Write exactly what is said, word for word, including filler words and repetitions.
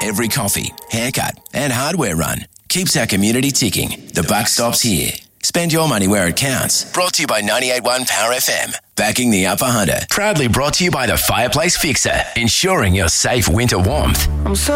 every coffee, haircut and hardware run keeps our community ticking. The buck stops here. Spend your money where it counts. Brought to you by ninety-eight point one Power F M. Backing the Upper Hunter. Proudly brought to you by the Fireplace Fixer. Ensuring your safe winter warmth. I'm so